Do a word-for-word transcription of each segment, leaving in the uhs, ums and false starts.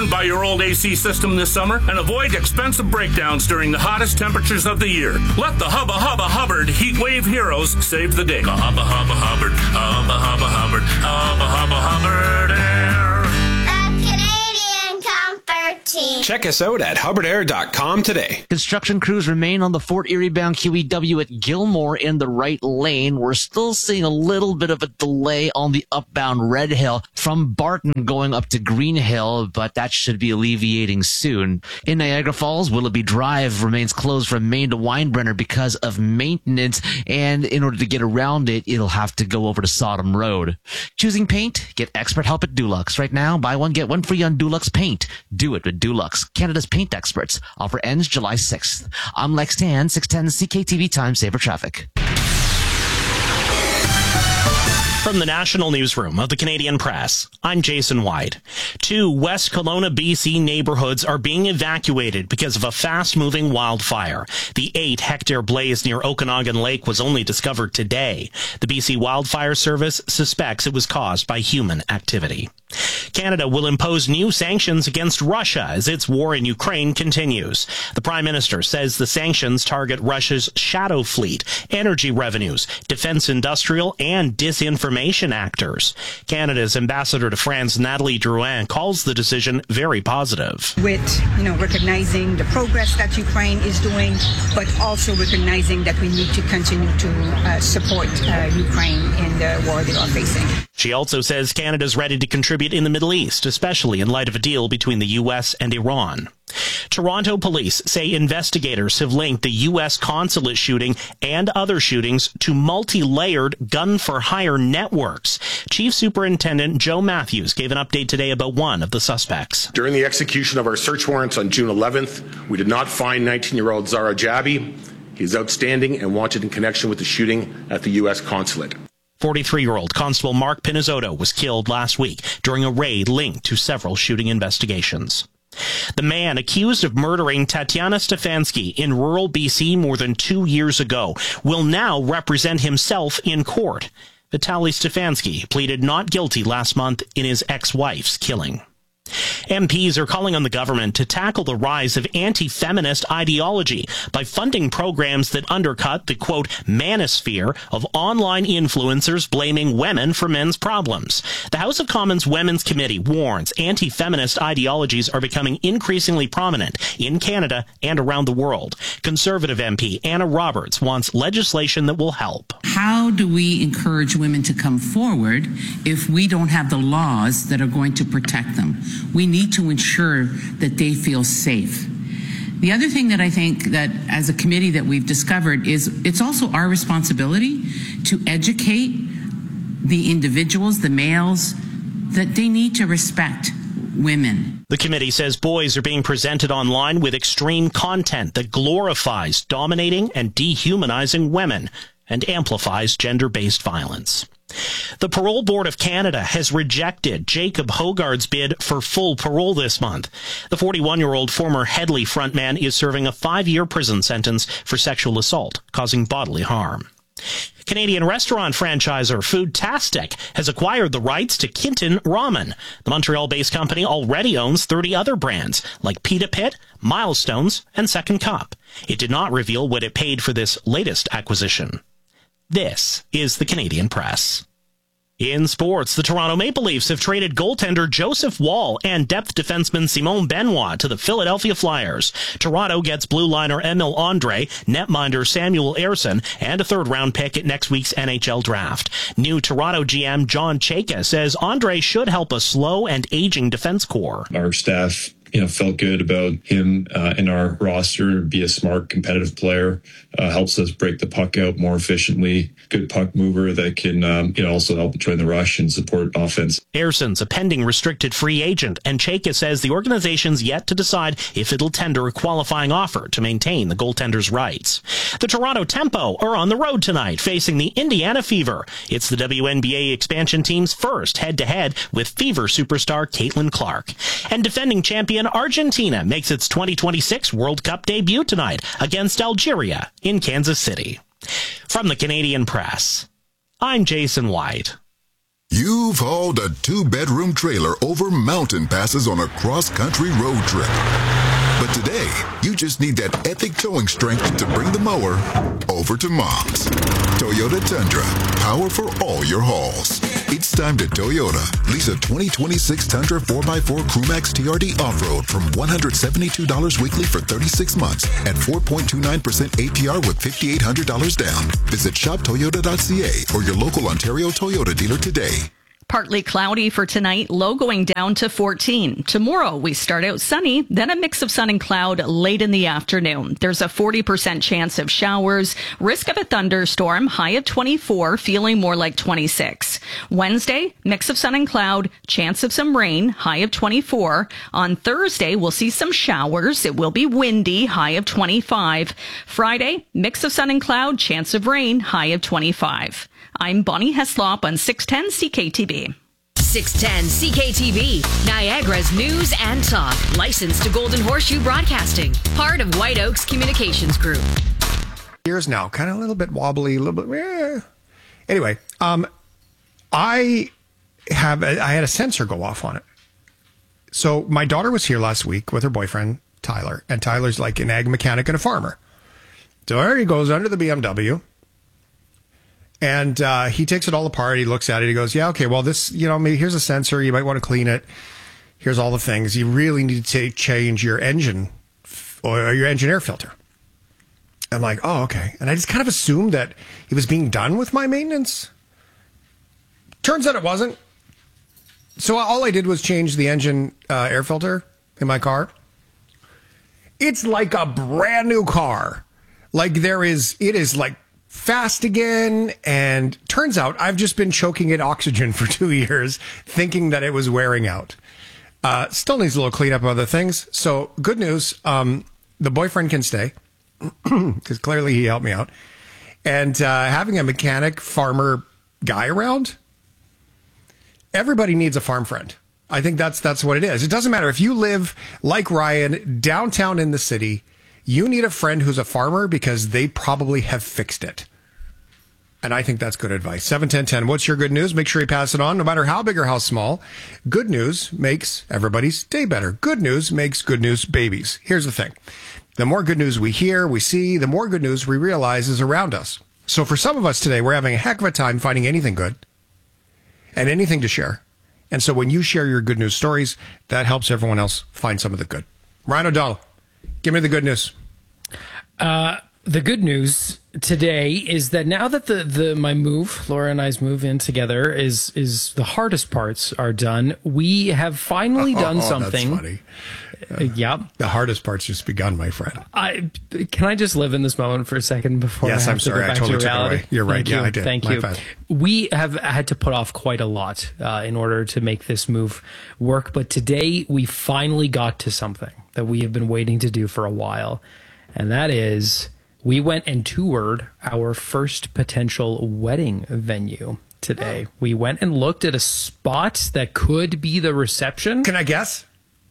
Stand by your old A C system this summer and avoid expensive breakdowns during the hottest temperatures of the year. Let the Hubba Hubba Hubbard Heat Wave Heroes save the day. Hubba Hubba Hubbard, Hubba Hubba Hubbard, Hubba Hubba Hubbard Air. Check us out at hubbard air dot com today. Construction crews remain on the Fort Erie bound Q E W at Gilmore in the right lane. We're still seeing a little bit of a delay on the upbound Red Hill from Barton going up to Green Hill, but that should be alleviating soon. In Niagara Falls, Willoughby Drive remains closed from Maine to Winebrenner because of maintenance, and in order to get around it, it'll have to go over to Sodom Road. Choosing paint? Get expert help at Dulux. Right now, buy one, get one free on Dulux paint. Do it with Dulux, Canada's paint experts. Offer ends July sixth. I'm Lex Tan, six ten C K T V Time Saver Traffic. From the National Newsroom of the Canadian Press, I'm Jason White. Two West Kelowna, B C neighborhoods are being evacuated because of a fast-moving wildfire. The eight-hectare blaze near Okanagan Lake was only discovered today. The B C Wildfire Service suspects it was caused by human activity. Canada will impose new sanctions against Russia as its war in Ukraine continues. The Prime Minister says the sanctions target Russia's shadow fleet, energy revenues, defense industrial, and disinformation actors. Canada's ambassador to France, Nathalie Drouin, calls the decision very positive. With, you know, recognizing the progress that Ukraine is doing, but also recognizing that we need to continue to uh, support uh, Ukraine in the war they are facing. She also says Canada's ready to contribute in the Middle East, especially in light of a deal between the U S and Iran. Toronto police say investigators have linked the U S consulate shooting and other shootings to multi-layered gun-for-hire networks. Chief Superintendent Joe Matthews gave an update today about one of the suspects. During the execution of our search warrants on June eleventh, we did not find nineteen-year-old Zara Jabi. He is outstanding and wanted in connection with the shooting at the U S consulate. forty-three-year-old Constable Mark Pinizzotto was killed last week during a raid linked to several shooting investigations. The man accused of murdering Tatiana Stefanski in rural B C more than two years ago will now represent himself in court. Vitaly Stefanski pleaded not guilty last month in his ex-wife's killing. M Ps are calling on the government to tackle the rise of anti-feminist ideology by funding programs that undercut the, quote, manosphere of online influencers blaming women for men's problems. The House of Commons Women's Committee warns anti-feminist ideologies are becoming increasingly prominent in Canada and around the world. Conservative M P Anna Roberts wants legislation that will help. How do we encourage women to come forward if we don't have the laws that are going to protect them? We need to ensure that they feel safe. The other thing that I think that as a committee that we've discovered is it's also our responsibility to educate the individuals, the males, that they need to respect women. The committee says boys are being presented online with extreme content that glorifies dominating and dehumanizing women and amplifies gender-based violence. The Parole Board of Canada has rejected Jacob Hogard's bid for full parole this month. The forty-one-year-old former Headley frontman is serving a five-year prison sentence for sexual assault, causing bodily harm. Canadian restaurant franchisor Foodtastic has acquired the rights to Kinton Ramen. The Montreal-based company already owns thirty other brands, like Pita Pit, Milestones, and Second Cup. It did not reveal what it paid for this latest acquisition. This is the Canadian Press. In sports, the Toronto Maple Leafs have traded goaltender Joseph Woll and depth defenseman Simon Benoit to the Philadelphia Flyers. Toronto gets blue liner Emil Andre, netminder Samuel Ersson, and a third-round pick at next week's N H L draft. New Toronto G M John Chayka says Andre should help a slow and aging defense core. Our staff you know, felt good about him uh, in our roster, be a smart, competitive player, uh, helps us break the puck out more efficiently, good puck mover that can, um, you know, also help join the rush and support offense. Ersson's a pending restricted free agent, and Chayka says the organization's yet to decide if it'll tender a qualifying offer to maintain the goaltender's rights. The Toronto Tempo are on the road tonight, facing the Indiana Fever. It's the W N B A expansion team's first head-to-head with Fever superstar Caitlin Clark. And defending champion Argentina makes its twenty twenty-six World Cup debut tonight against Algeria in Kansas City. From the Canadian Press, I'm Jason White. You've hauled a two-bedroom trailer over mountain passes on a cross-country road trip. But today, you just need that epic towing strength to bring the mower over to Mom's. Toyota Tundra, power for all your hauls. It's time to Toyota. Lease a twenty twenty-six Tundra four by four Crewmax T R D Off-Road from one hundred seventy-two dollars weekly for thirty-six months at four point two nine percent A P R with five thousand eight hundred dollars down. Visit shop toyota dot c a or your local Ontario Toyota dealer today. Partly cloudy for tonight, low going down to fourteen. Tomorrow, we start out sunny, then a mix of sun and cloud late in the afternoon. There's a forty percent chance of showers, risk of a thunderstorm, high of twenty-four, feeling more like twenty-six. Wednesday, mix of sun and cloud, chance of some rain, high of twenty-four. On Thursday, we'll see some showers. It will be windy, high of twenty-five. Friday, mix of sun and cloud, chance of rain, high of twenty-five. I'm Bonnie Heslop on six ten C K T V. six ten C K T V, Niagara's news and talk. Licensed to Golden Horseshoe Broadcasting. Part of White Oaks Communications Group. Years now, kind of a little bit wobbly, a little bit. Eh. Anyway, um, I have I had a sensor go off on it. So my daughter was here last week with her boyfriend Tyler, and Tyler's like an ag mechanic and a farmer. So there he goes under the B M W. And uh, he takes it all apart. He looks at it. He goes, yeah, okay, well, this, you know, maybe here's a sensor. You might want to clean it. Here's all the things. You really need to change your engine or your engine air filter. I'm like, oh, okay. And I just kind of assumed that he was being done with my maintenance. Turns out it wasn't. So all I did was change the engine uh, air filter in my car. It's like a brand new car. Like there is, it is like, fast again, and turns out I've just been choking it oxygen for two years, thinking that it was wearing out. Uh, still needs a little cleanup of other things. So good news, um, the boyfriend can stay, because clearly he helped me out. And uh, having a mechanic, farmer guy around, everybody needs a farm friend. I think that's that's what it is. It doesn't matter if you live, like Ryan, downtown in the city. You need a friend who's a farmer because they probably have fixed it. And I think that's good advice. seven ten ten. What's your good news? Make sure you pass it on, no matter how big or how small. Good news makes everybody's day better. Good news makes good news babies. Here's the thing. The more good news we hear, we see, the more good news we realize is around us. So for some of us today, we're having a heck of a time finding anything good and anything to share. And so when you share your good news stories, that helps everyone else find some of the good. Ryan O'Donnell, give me the good news. Uh, the good news today is that now that the, the my move, Laura and I's move in together, is is the hardest parts are done. We have finally done oh, something. That's funny. Uh, yep. The hardest part's just begun, my friend. I can I just live in this moment for a second before yes, I have I'm to sorry. go back I totally to reality? took it away. You're right. Thank yeah, you. I did. Thank my you. bad. We have had to put off quite a lot uh, in order to make this move work, but today we finally got to something that we have been waiting to do for a while, and that is we went and toured our first potential wedding venue today. We went and looked at a spot that could be the reception. Can I guess?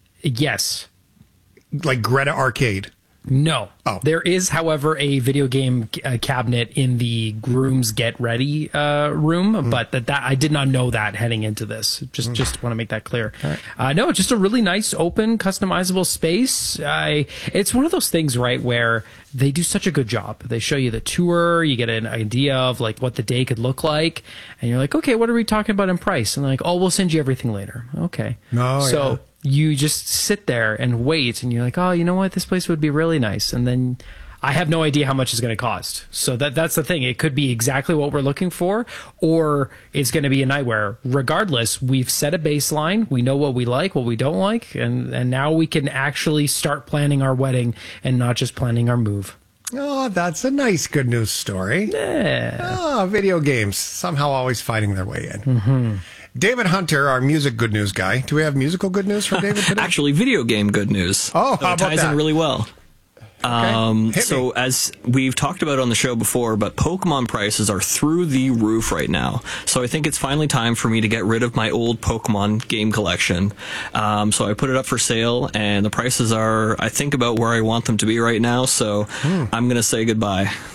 Yes. Like Greta Arcade? No. Oh. There is, however, a video game uh, cabinet in the groom's get ready uh, room, mm. but that, that I did not know that heading into this. Just mm. just want to make that clear. Right. Uh, no, just a really nice, open, customizable space. I, it's one of those things, right, where they do such a good job. They show you the tour, you get an idea of like what the day could look like, and you're like, okay, what are we talking about in price? And they're like, oh, we'll send you everything later. Okay. No, so. Yeah. You just sit there and wait, and you're like, oh, you know what? This place would be really nice. And then I have no idea how much it's going to cost. So that that's the thing. It could be exactly what we're looking for, or it's going to be a night where, regardless, we've set a baseline. We know what we like, what we don't like, and, and now we can actually start planning our wedding and not just planning our move. Oh, that's a nice good news story. Yeah. Oh, video games somehow always finding their way in. Mm-hmm. David Hunter, our music good news guy. Do we have musical good news from David today? Actually, video game good news. Oh, how so it about ties that? in really well. Okay. Um, Hit so me. as we've talked about on the show before, but Pokemon prices are through the roof right now. So I think it's finally time for me to get rid of my old Pokemon game collection. Um, so I put it up for sale, and the prices are, I think, about where I want them to be right now. So hmm. I'm going to say goodbye.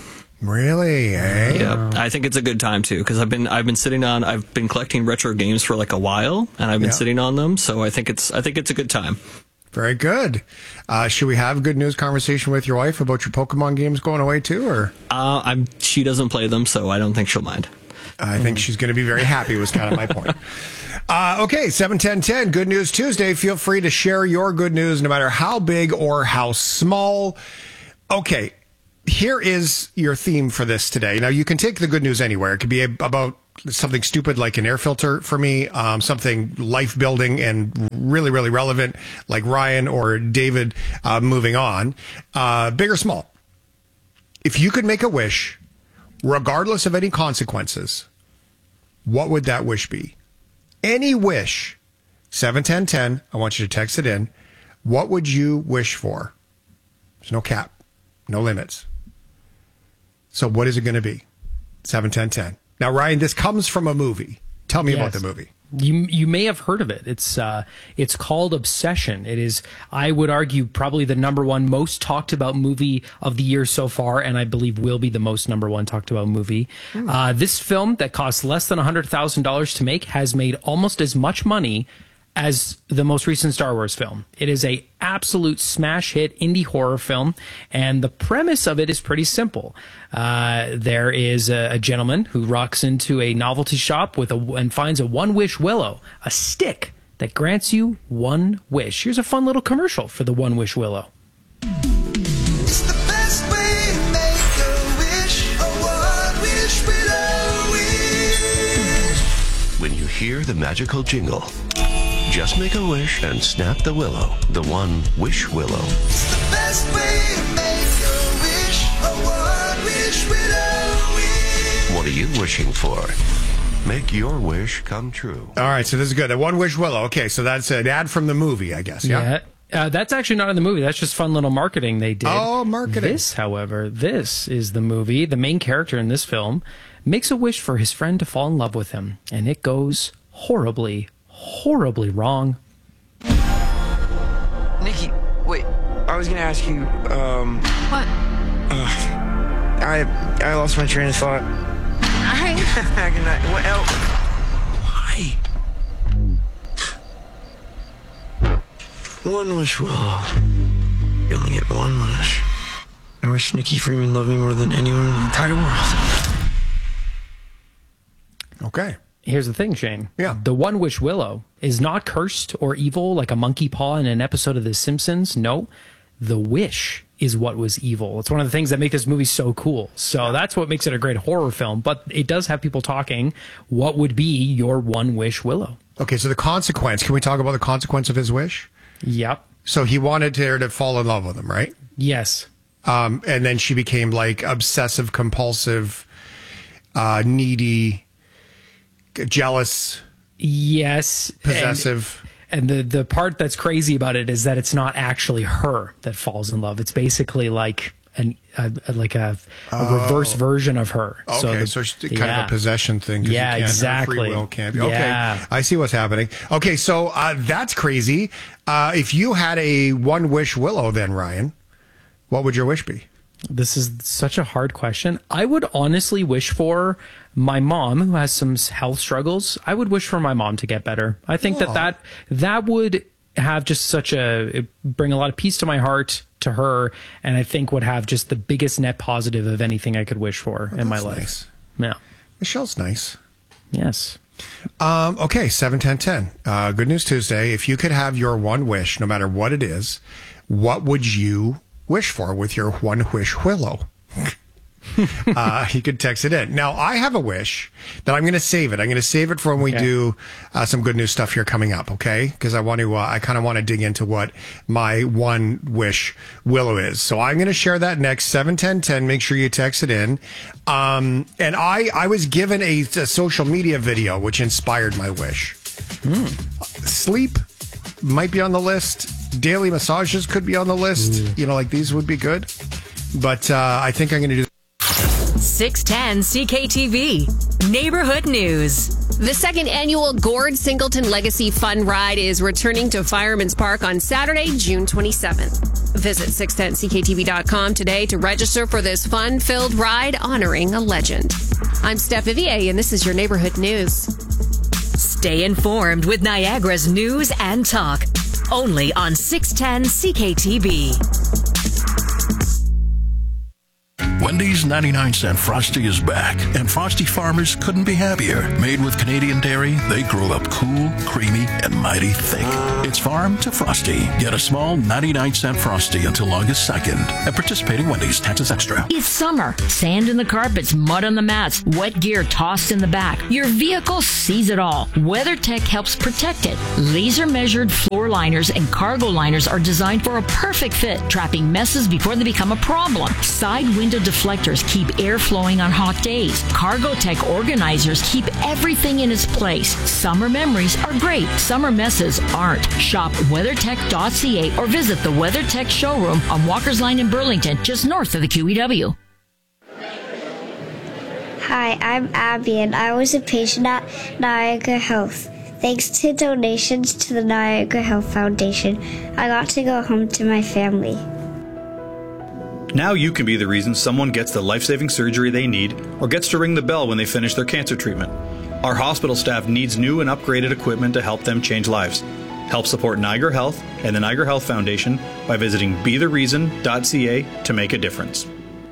Really? Eh? Yeah, I think it's a good time too because I've been I've been sitting on I've been collecting retro games for like a while, and I've been Yeah. sitting on them. So I think it's I think it's a good time. Very good. Uh, should we have a good news conversation with your wife about your Pokemon games going away too, or? Uh, I'm she doesn't play them, so I don't think she'll mind. I think she's going to be very happy. Was kind of my point. Uh, okay, seven ten ten, Good News Tuesday. Feel free to share your good news, no matter how big or how small. Okay. Here is your theme for this today. Now, you can take the good news anywhere. It could be about something stupid like an air filter for me, um, something life building and really, really relevant like Ryan or David uh, moving on, uh, big or small. If you could make a wish, regardless of any consequences, what would that wish be? Any wish. seven ten ten, I want you to text it in. What would you wish for? There's no cap, no limits. So what is it going to be? seven ten ten. Now, Ryan, this comes from a movie. Tell me Yes. about the movie. You you may have heard of it. It's uh it's called Obsession. It is, I would argue, probably the number one most talked about movie of the year so far, and I believe will be the most number one talked about movie. Hmm. Uh, this film that cost less than one hundred thousand dollars to make has made almost as much money as the most recent Star Wars film. It is a absolute smash hit indie horror film, and the premise of it is pretty simple. Uh, there is a, a gentleman who rocks into a novelty shop with a and finds a one wish willow, a stick that grants you one wish. Here's a fun little commercial for the one wish willow. It's the best way to make a wish, a one wish willow wish. When you hear the magical jingle, just make a wish and snap the willow, the one wish willow. It's the best way to make a wish, a one wish willow wish. What are you wishing for? Make your wish come true. All right, so this is good. A one wish willow. Okay, so that's an ad from the movie, I guess. Yeah. Uh, that's actually not in the movie. That's just fun little marketing they did. Oh, marketing. This, however, this is the movie. The main character in this film makes a wish for his friend to fall in love with him, and it goes horribly, horribly wrong. Nikki, wait. I was gonna ask you. Um, what? Uh, I I lost my train of thought. Alright. Good night. What else? Why? One wish, Willow. You only get one wish. I wish Nikki Freeman loved me more than anyone in the entire world. Okay. Here's the thing, Shane. Yeah. The one wish willow is not cursed or evil like a monkey paw in an episode of The Simpsons. No, the wish is what was evil. It's one of the things that make this movie so cool. So that's what makes it a great horror film. But it does have people talking. What would be your one wish willow? Okay, so the consequence. Can we talk about the consequence of his wish? Yep. So he wanted her to fall in love with him, right? Yes. Um, and then she became like obsessive, compulsive, uh, needy, jealous. Yes. Possessive. And, and the, the part that's crazy about it is that it's not actually her that falls in love. It's basically like an a, like a, a Oh. reverse version of her. Okay, the- so it's kind yeah. of a possession thing. 'cause Yeah, you can't, exactly. Free will can't be. Okay, Yeah. I see what's happening. Okay, so uh, that's crazy. Uh, if you had a one wish willow, then Ryan, what would your wish be? This is such a hard question. I would honestly wish for my mom, who has some health struggles. I would wish for my mom to get better. I think Aw. that, that that would have just such a it bring a lot of peace to my heart, to her, and I think would have just the biggest net positive of anything I could wish for Oh, in my that's life. nice. Yeah. Michelle's nice. Yes. Um, okay, seven ten ten. Uh, Good News Tuesday. If you could have your one wish, no matter what it is, what would you wish for with your one wish willow? uh, you could text it in. Now, I have a wish that I'm going to save it. I'm going to save it for when we Okay. do uh, some good news stuff here coming up, okay? Because I want to, uh, I kind of want to dig into what my one wish willow is. So I'm going to share that next, seven ten ten. Make sure you text it in. Um, and I, I was given a, a social media video which inspired my wish. Sleep might be on the list. Daily massages could be on the list. You know, like these would be good. But uh, I think I'm going to do six ten C K T V Neighborhood News. The second annual Gord Singleton Legacy Fun Ride is returning to Fireman's Park on Saturday, June twenty-seventh. Visit six ten C K T V dot com today to register for this fun-filled ride honoring a legend. I'm Steph Vivier, and this is your neighborhood news. Stay informed with Niagara's news and talk. Only on six ten C K T V. Wendy's ninety-nine cent Frosty is back, and Frosty farmers couldn't be happier. Made with Canadian dairy, they grow up cool, creamy, and mighty thick. It's farm to Frosty. Get a small ninety-nine cent Frosty until August second. At participating Wendy's, taxes extra. It's summer. Sand in the carpets, mud on the mats, wet gear tossed in the back. Your vehicle sees it all. WeatherTech helps protect it. Laser-measured floor liners and cargo liners are designed for a perfect fit, trapping messes before they become a problem. Side window deflectors keep air flowing on hot days. Cargotech organizers keep everything in its place. Summer memories are great. Summer messes aren't. Shop weathertech dot c a or visit the WeatherTech showroom on Walker's Line in Burlington, just north of the Q E W. Hi, I'm Abby, and I was a patient at Niagara Health. Thanks to donations to the Niagara Health Foundation, I got to go home to my family. Now you can be the reason someone gets the life-saving surgery they need or gets to ring the bell when they finish their cancer treatment. Our hospital staff needs new and upgraded equipment to help them change lives. Help support Niagara Health and the Niagara Health Foundation by visiting be the reason dot c a to make a difference.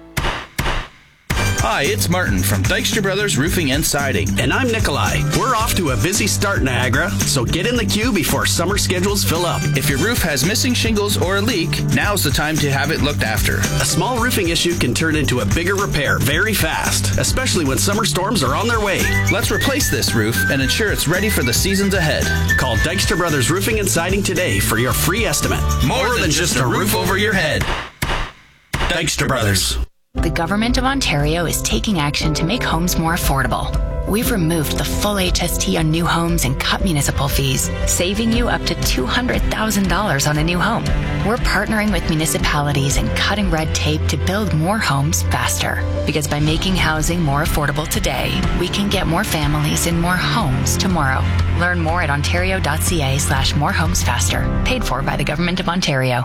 Hi, it's Martin from Dykstra Brothers Roofing and Siding. And I'm Nikolai. We're off to a busy start, Niagara, so get in the queue before summer schedules fill up. If your roof has missing shingles or a leak, now's the time to have it looked after. A small roofing issue can turn into a bigger repair very fast, especially when summer storms are on their way. Let's replace this roof and ensure it's ready for the seasons ahead. Call Dykstra Brothers Roofing and Siding today for your free estimate. More, More than, than just a roof over your head. Dykstra Brothers. The Government of Ontario is taking action to make homes more affordable. We've removed the full H S T on new homes and cut municipal fees, saving you up to two hundred thousand dollars on a new home. We're partnering with municipalities and cutting red tape to build more homes faster. Because by making housing more affordable today, we can get more families in more homes tomorrow. Learn more at ontario dot c a slash more homes faster. Paid for by the Government of Ontario.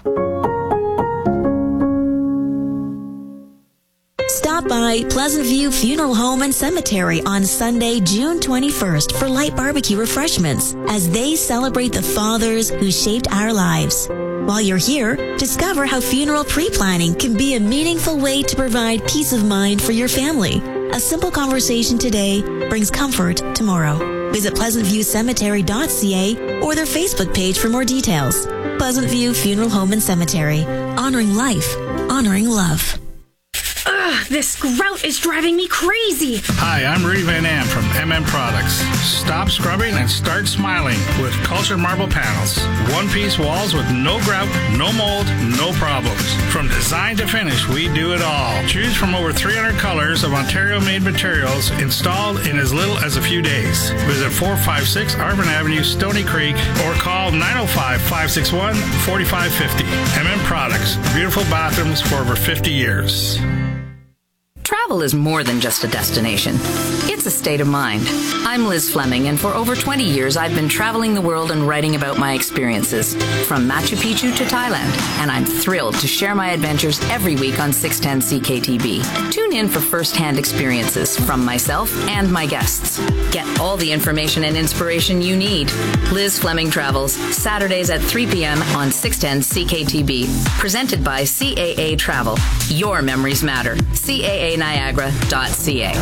Stop by Pleasant View Funeral Home and Cemetery on Sunday, June twenty-first for light barbecue refreshments as they celebrate the fathers who shaped our lives. While you're here, discover how funeral pre-planning can be a meaningful way to provide peace of mind for your family. A simple conversation today brings comfort tomorrow. Visit pleasant view cemetery dot c a or their Facebook page for more details. Pleasant View Funeral Home and Cemetery. Honoring life. Honoring love. Ugh, this grout is driving me crazy. Hi, I'm Rudy Van Am from M M Products. Stop scrubbing and start smiling with Cultured Marble Panels. One-piece walls with no grout, no mold, no problems. From design to finish, we do it all. Choose from over three hundred colors of Ontario-made materials installed in as little as a few days. Visit four five six Arvin Avenue, Stony Creek, or call nine oh five, five six one, four five five oh. M M Products. Beautiful bathrooms for over fifty years. Travel is more than just a destination. It's a state of mind. I'm Liz Fleming, and for over twenty years, I've been traveling the world and writing about my experiences, from Machu Picchu to Thailand, and I'm thrilled to share my adventures every week on six ten C K T V. Tune in for first-hand experiences from myself and my guests. Get all the information and inspiration you need. Liz Fleming Travels, Saturdays at three p.m. on six ten C K T V. Presented by C A A Travel. Your memories matter. C A A Niagara dot c a.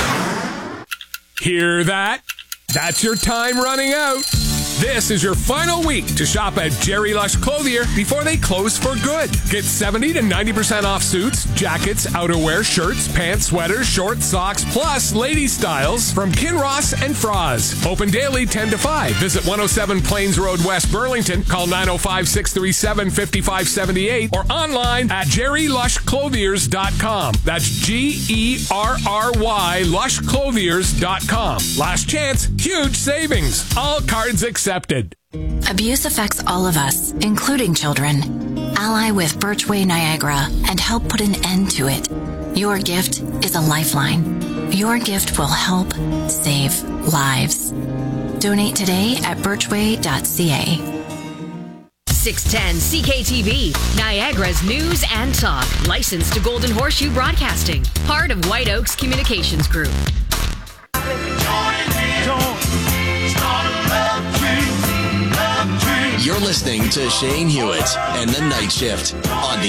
Hear that? That's your time running out. This is your final week to shop at Jerry Lush Clothier before they close for good. Get seventy to ninety percent off suits, jackets, outerwear, shirts, pants, sweaters, shorts, socks, plus lady styles from Kinross and Froz. Open daily ten to five. Visit one oh seven Plains Road, West Burlington. Call nine oh five, six three seven, five five seven eight or online at jerry lush clothiers dot com. That's G E R R Y lush clothiers dot com. Last chance, huge savings. All cards accepted. Abuse affects all of us, including children. Ally with Birchway Niagara and help put an end to it. Your gift is a lifeline. Your gift will help save lives. Donate today at birchway dot c a. six ten C K T V, Niagara's news and talk. Licensed to Golden Horseshoe Broadcasting. Part of White Oaks Communications Group. You're listening to Shane Hewitt and the Night Shift on the